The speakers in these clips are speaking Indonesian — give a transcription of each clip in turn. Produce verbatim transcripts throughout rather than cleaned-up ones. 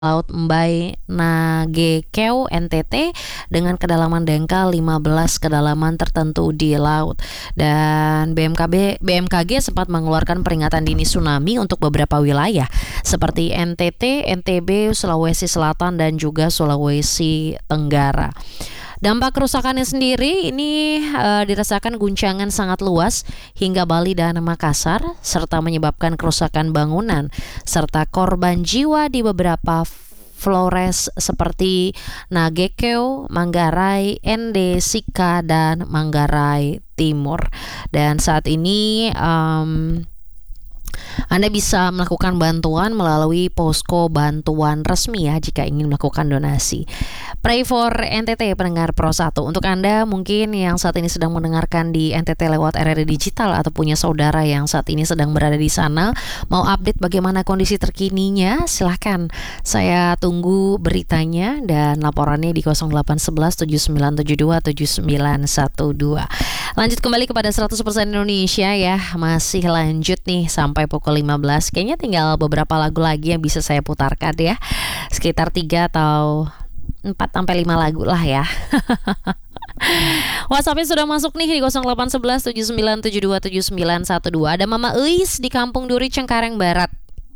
Laut Mbai Nagekeo N T T dengan kedalaman dangkal lima belas kedalaman tertentu di laut. Dan B M K B B M K G sempat mengeluarkan peringatan dini tsunami untuk beberapa wilayah seperti N T T, N T B, Sulawesi Selatan dan juga Sulawesi Tenggara. Dampak kerusakannya sendiri ini uh, dirasakan guncangan sangat luas hingga Bali dan Makassar serta menyebabkan kerusakan bangunan serta korban jiwa di beberapa Flores seperti Nagekeo, Manggarai, Ende, Sika dan Manggarai Timur. Dan saat ini um, Anda bisa melakukan bantuan melalui posko bantuan resmi ya jika ingin melakukan donasi. Pray for N T T pendengar Pro satu. Untuk Anda mungkin yang saat ini sedang mendengarkan di N T T lewat R R I Digital atau punya saudara yang saat ini sedang berada di sana, mau update bagaimana kondisi terkininya, silahkan. Saya tunggu beritanya dan laporannya di nol delapan satu satu tujuh sembilan tujuh dua tujuh sembilan satu dua. Lanjut kembali kepada seratus persen Indonesia ya. Masih lanjut nih sampai pukul lima belas. Kayaknya tinggal beberapa lagu lagi yang bisa saya putarkan ya. Sekitar tiga atau empat sampai lima lagu lah ya. WhatsAppnya sudah masuk nih di nol delapan satu satu tujuh sembilan tujuh dua tujuh sembilan satu dua. Ada Mama Eis di Kampung Duri Cengkareng Barat.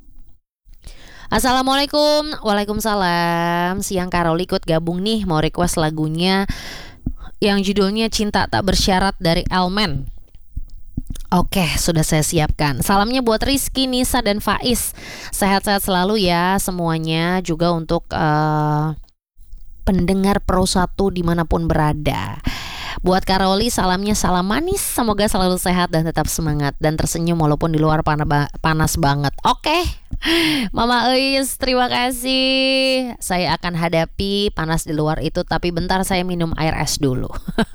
Assalamualaikum. Waalaikumsalam. Siang Karol ikut gabung nih, mau request lagunya yang judulnya Cinta Tak Bersyarat dari Elmen. Oke, sudah saya siapkan. Salamnya buat Rizky, Nisa, dan Faiz. Sehat-sehat selalu ya semuanya. Juga untuk uh, pendengar Pro satu dimanapun berada. Buat Karoli salamnya salam manis. Semoga selalu sehat dan tetap semangat dan tersenyum walaupun di luar pan- panas banget. Oke, Mama Eis, terima kasih. Saya akan hadapi panas di luar itu, tapi bentar saya minum air es dulu.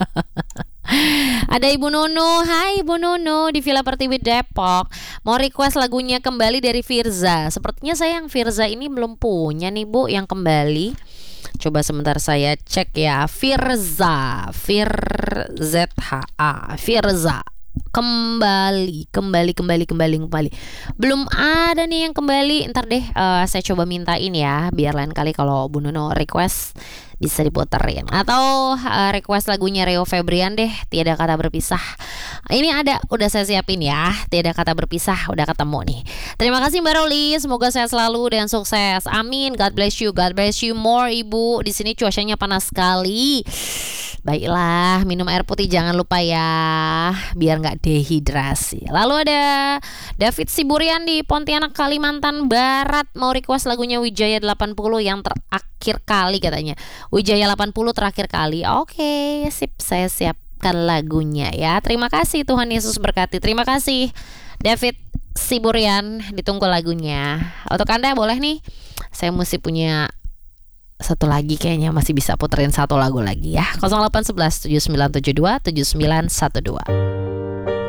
Ada Ibu Nunu. Hai Ibu Nunu di Villa Pertiwi Depok. Mau request lagunya Kembali dari Firza. Sepertinya saya yang Firza ini belum punya nih Bu yang Kembali. Coba sebentar saya cek ya. Firza, Firza, Firza. Kembali, kembali, kembali, kembali, kembali. Belum ada nih yang kembali. Ntar deh uh, saya coba mintain ya. Biar lain kali kalau Bu Nuno request bisa diputerin. Atau uh, request lagunya Rio Febrian deh, Tiada Kata Berpisah. Ini ada, udah saya siapin ya. Tiada Kata Berpisah, udah ketemu nih. Terima kasih Mbak Roli, semoga sehat selalu dan sukses. Amin. God bless you, God bless you more Ibu. Di sini cuacanya panas sekali. Baiklah, minum air putih jangan lupa ya, biar nggak dehidrasi. Lalu ada David Siburian di Pontianak, Kalimantan Barat, mau request lagunya Wijaya delapan puluh yang terakhir kali katanya. Wijaya delapan puluh terakhir kali. Oke, sip, saya siapkan lagunya ya. Terima kasih, Tuhan Yesus berkati. Terima kasih David Siburian, ditunggu lagunya. Untuk Anda boleh nih, saya mesti punya satu lagi, kayaknya masih bisa puterin satu lagu lagi ya. nol delapan satu satu tujuh sembilan tujuh dua tujuh sembilan satu dua.